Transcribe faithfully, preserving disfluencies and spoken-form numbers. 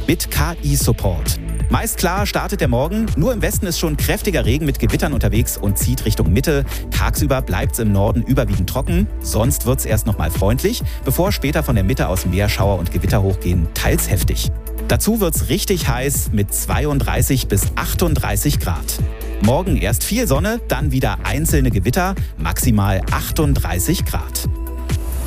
mit K I-Support. Meist klar startet der Morgen, nur im Westen ist schon kräftiger Regen mit Gewittern unterwegs und zieht Richtung Mitte. Tagsüber bleibt es im Norden überwiegend trocken, sonst wird es erst noch mal freundlich, bevor später von der Mitte aus mehr Schauer und Gewitter hochgehen, teils heftig. Dazu wird es richtig heiß mit zweiunddreißig bis achtunddreißig Grad. Morgen erst viel Sonne, dann wieder einzelne Gewitter, maximal achtunddreißig Grad.